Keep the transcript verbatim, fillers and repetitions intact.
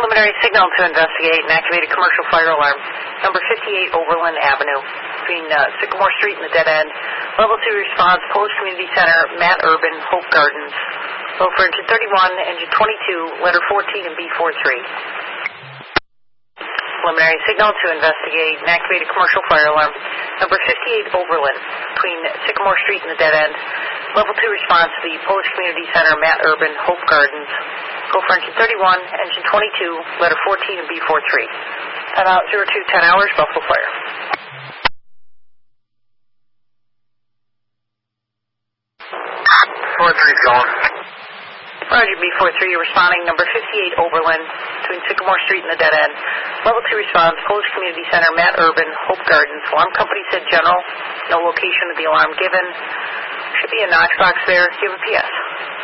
Preliminary signal to investigate and activate a commercial fire alarm. Number fifty-eight Overland Avenue between uh, Sycamore Street and the dead end. Level two response, Polish Community Center, Matt Urban, Hope Gardens. Go for engine thirty-one, engine twenty-two, letter fourteen, and B forty-three. Preliminary signal to investigate and activate a commercial fire alarm. Number fifty-eight Overland between Sycamore Street and the dead end. Level two response, the Polish Community Center, Matt Urban, Hope Gardens. Go for engine thirty-one, engine twenty-two, letter fourteen, and B forty-three. At out zero two ten hours, Buffalo Fire. forty-three's going. Roger, B forty-three, you're responding. Number fifty-eight Overland between Sycamore Street and the dead end. Level two response, Polish Community Center, Matt Urban, Hope Gardens. Alarm company said general. No location of the alarm given. Should be a Knox box there. Do you have a P S?